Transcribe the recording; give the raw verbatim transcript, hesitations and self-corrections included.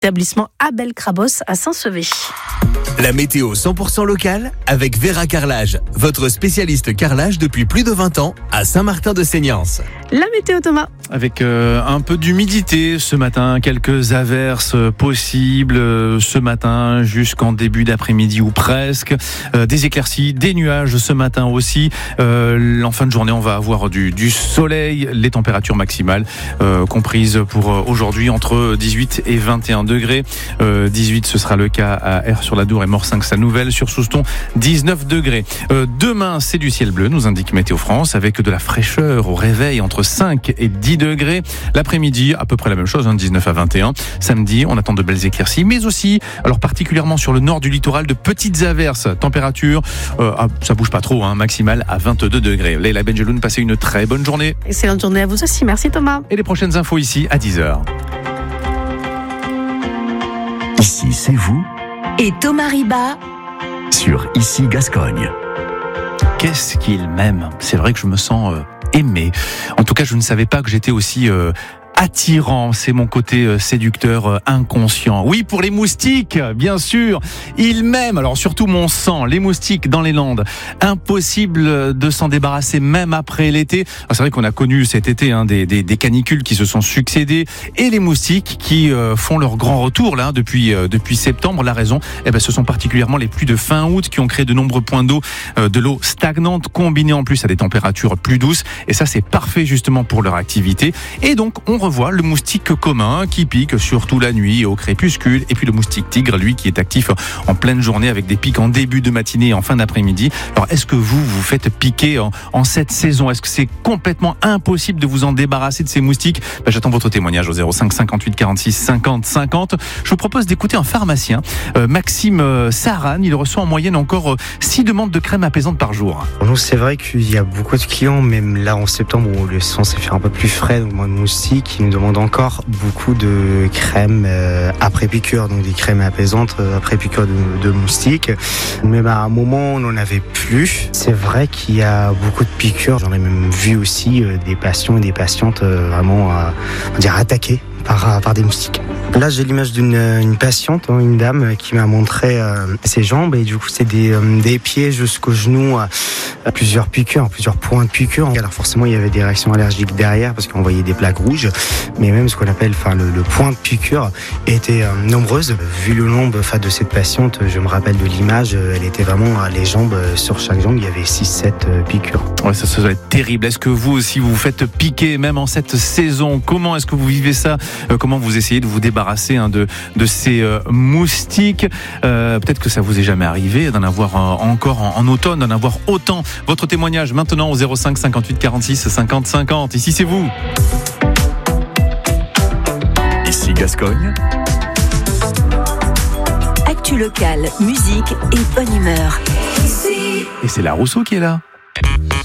établissement Abel Crabos à Saint-Sevé. La météo cent pour cent locale avec Vera Carrelage, votre spécialiste carrelage depuis plus de vingt ans à Saint-Martin-de-Seignance. La météo, Thomas. Avec euh, un peu d'humidité ce matin, quelques averses possibles euh, ce matin jusqu'en début d'après-midi ou presque, euh, des éclaircies, des nuages ce matin aussi. Euh, en fin de journée, on va avoir du, du soleil, les températures maximales euh, comprises pour aujourd'hui entre dix-huit et vingt et un degrés. Euh, dix-huit, ce sera le cas à Aire-sur-la-Dour et Morcinq-sa-Nouvelle. Sur Souston, dix-neuf degrés. Euh, demain, c'est du ciel bleu, nous indique Météo France, avec de la fraîcheur au réveil entre cinq et dix degrés. L'après-midi, à peu près la même chose, hein, dix-neuf à vingt et un. Samedi, on attend de belles éclaircies, mais aussi, alors particulièrement sur le nord du littoral, de petites averses. Température, euh, ah, ça bouge pas trop, hein, maximale à vingt-deux degrés. Leila Benjeloun, passez une très bonne journée. Excellente journée à vous aussi, merci Thomas. Et les prochaines infos ici à dix heures. Ici, c'est vous et Thomas Riba sur Ici Gascogne. Qu'est-ce qu'il m'aime. C'est vrai que je me sens euh, aimé. En tout cas, je ne savais pas que j'étais aussi euh, attirant. C'est mon côté euh, séducteur euh, inconscient. Oui, pour les moustiques, bien sûr. Ils m'aiment. Alors surtout mon sang. Les moustiques dans les Landes. Impossible de s'en débarrasser même après l'été. Alors, c'est vrai qu'on a connu cet été hein, des, des, des canicules qui se sont succédées et les moustiques qui euh, font leur grand retour là depuis euh, depuis septembre. La raison, eh ben, ce sont particulièrement les pluies de fin août qui ont créé de nombreux points d'eau, euh, de l'eau stagnante combinée en plus à des températures plus douces. Et ça, c'est parfait justement pour leur activité. Et donc, on revoit le moustique commun qui pique surtout la nuit et au crépuscule. Et puis le moustique tigre, lui, qui est actif en pleine journée avec des pics en début de matinée et en fin d'après-midi. Alors, est-ce que vous vous faites piquer en, en cette saison? Est-ce que c'est complètement impossible de vous en débarrasser de ces moustiques? Ben, j'attends votre témoignage au zéro cinq cinquante-huit quarante-six cinquante cinquante. Je vous propose d'écouter un pharmacien, euh, Maxime Saran. Il reçoit en moyenne encore six demandes de crème apaisante par jour. Nous, c'est vrai qu'il y a beaucoup de clients, même là en septembre où le sang s'est fait un peu plus frais, donc moins de moustiques, qui nous demandent encore beaucoup de crèmes euh, après piqûre, donc des crèmes apaisantes euh, après piqûre de, de moustiques. Mais bah, à un moment, on n'en avait plus. C'est vrai qu'il y a beaucoup de piqûres. J'en ai même vu aussi euh, des patients et des patientes euh, vraiment, euh, on dirait attaqués par, par des moustiques. Là, j'ai l'image d'une une patiente, hein, une dame qui m'a montré euh, ses jambes et du coup, c'est des, euh, des pieds jusqu'aux genoux, euh, plusieurs piqûres, plusieurs points de piqûres. Alors forcément, il y avait des réactions allergiques derrière parce qu'on voyait des plaques rouges, mais même ce qu'on appelle, enfin, le, le point de piqûre était euh, nombreuse. Vu le nombre enfin, de cette patiente, je me rappelle de l'image, elle était vraiment les jambes sur chaque jambe, il y avait six sept euh, piqûres. Ouais, ça, ça doit être terrible. Est-ce que vous aussi vous vous faites piquer même en cette saison? Comment est-ce que vous vivez ça? euh, Comment vous essayez de vous débarrasser hein, de de ces euh, moustiques? euh, Peut-être que ça vous est jamais arrivé d'en avoir euh, encore en, en automne, d'en avoir autant. Votre témoignage maintenant au zéro cinq cinquante-huit quarante-six cinquante cinquante. Ici c'est vous. Ici Gascogne. Actu locale, musique et bonne humeur. Et c'est la Rousseau qui est là.